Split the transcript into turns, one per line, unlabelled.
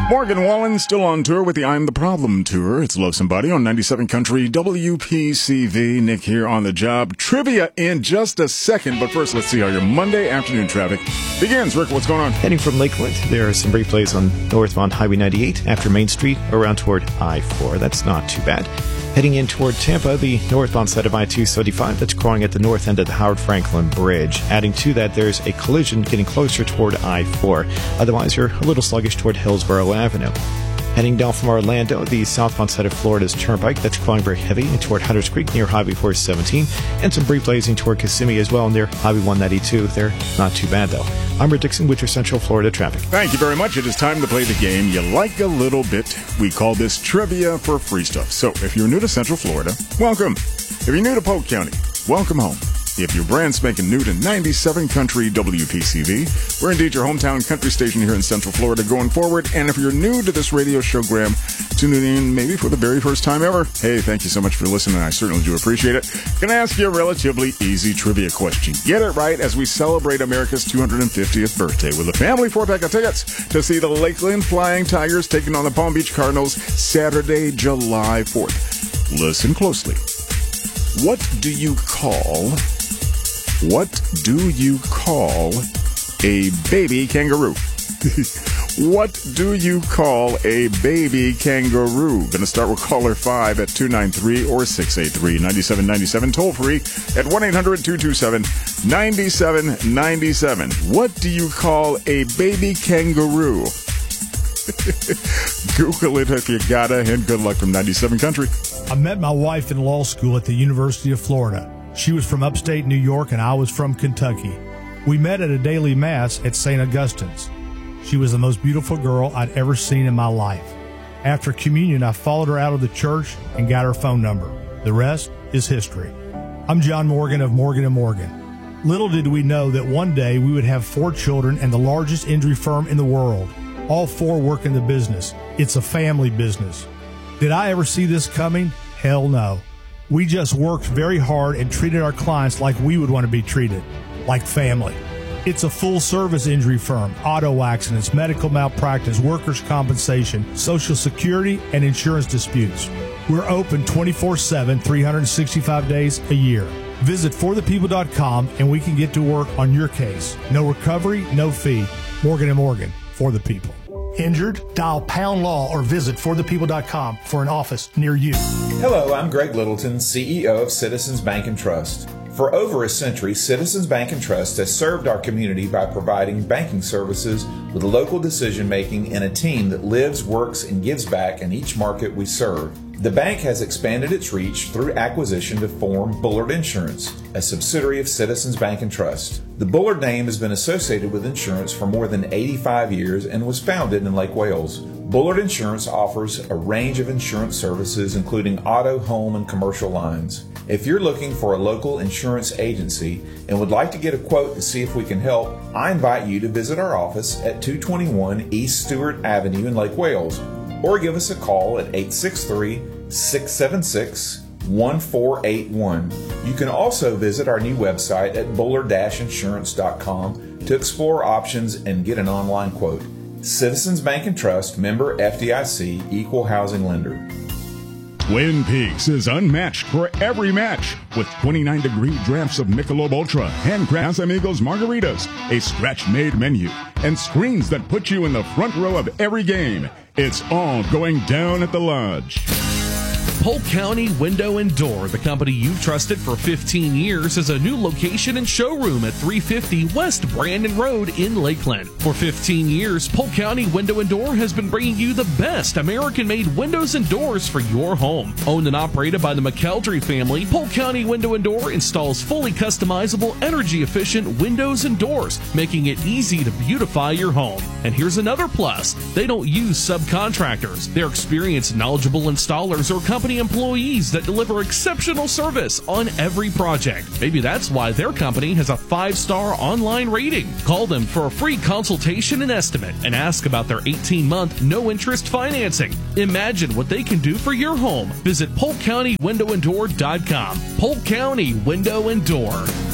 Morgan Wallen still on tour with the I'm the Problem tour. It's Love Somebody on 97 Country WPCV. Nick here on the job. Trivia in just a second, but first let's see how your Monday afternoon traffic begins. Rick, what's going on?
Heading from Lakeland, there are some brief delays on northbound Highway 98 after Main Street around toward I-4. That's not too bad. Heading in toward Tampa, the northbound side of I-275, that's crawling at the north end of the Howard Franklin Bridge. Adding to that, there's a collision getting closer toward I-4. Otherwise, you're a little sluggish toward Hillsborough Avenue. Heading down from Orlando, the southbound side of Florida's Turnpike, that's crawling very heavy and toward Hunters Creek near Highway 417, and some brief blazing toward Kissimmee as well near Highway 192. They're not too bad, though. I'm Rick Dixon with your Central Florida traffic.
Thank you very much. It is time to play the game you like a little bit. We call this Trivia for Free Stuff. So if you're new to Central Florida, welcome. If you're new to Polk County, welcome home. If you're brand spanking new to 97 Country WPCV, we're indeed your hometown country station here in Central Florida going forward. And if you're new to this radio show, Graham, tuning in maybe for the very first time ever, hey, thank you so much for listening. I certainly do appreciate it. Going to ask you a relatively easy trivia question. Get it right as we celebrate America's 250th birthday with a family 4-pack of tickets to see the Lakeland Flying Tigers taking on the Palm Beach Cardinals Saturday, July 4th. Listen closely. What do you call a baby kangaroo? What do you call a baby kangaroo? Going to start with caller 5 at 293 or 683 9797. Toll free at 1-800-227-9797. What do you call a baby kangaroo? Google it if you gotta, and good luck from 97 Country.
I met my wife in law school at the University of Florida. She was from upstate New York and I was from Kentucky. We met at a daily mass at St. Augustine's. She was the most beautiful girl I'd ever seen in my life. After communion, I followed her out of the church and got her phone number. The rest is history. I'm John Morgan of Morgan & Morgan. Little did we know that one day we would have 4 children and the largest injury firm in the world. All 4 work in the business. It's a family business. Did I ever see this coming? Hell no. We just worked very hard and treated our clients like we would want to be treated, like family. It's a full-service injury firm, auto accidents, medical malpractice, workers' compensation, Social Security, and insurance disputes. We're open 24/7, 365 days a year. Visit forthepeople.com and we can get to work on your case. No recovery, no fee. Morgan & Morgan, for the people. Injured? Dial pound law or visit forthepeople.com for an office near you.
Hello, I'm Greg Littleton, CEO of Citizens Bank and Trust. For over a century, Citizens Bank and Trust has served our community by providing banking services with local decision-making and a team that lives, works, and gives back in each market we serve. The bank has expanded its reach through acquisition to form Bullard Insurance, a subsidiary of Citizens Bank and Trust. The Bullard name has been associated with insurance for more than 85 years and was founded in Lake Wales. Bullard Insurance offers a range of insurance services including auto, home, and commercial lines. If you're looking for a local insurance agency and would like to get a quote to see if we can help, I invite you to visit our office at 221 East Stewart Avenue in Lake Wales, or give us a call at 863-676-1481. You can also visit our new website at bullard-insurance.com to explore options and get an online quote. Citizens Bank and Trust, member FDIC, equal housing lender.
Twin Peaks is unmatched for every match with 29-degree drafts of Michelob Ultra, handcrafted Amigos margaritas, a scratch-made menu, and screens that put you in the front row of every game. It's all going down at the Lodge.
Polk County Window and Door, the company you've trusted for 15 years, is a new location and showroom at 350 West Brandon Road in Lakeland. For 15 years, Polk County Window and Door has been bringing you the best American-made windows and doors for your home. Owned and operated by the McKeldry family, Polk County Window and Door installs fully customizable, energy-efficient windows and doors, making it easy to beautify your home. And here's another plus. They don't use subcontractors. They're experienced, knowledgeable installers or company employees that deliver exceptional service on every project. Maybe that's why their company has a 5-star online rating. Call them for a free consultation and estimate and ask about their 18-month no-interest financing. Imagine what they can do for your home. Visit PolkCountyWindowandDoor.com. Polk County Window and Door.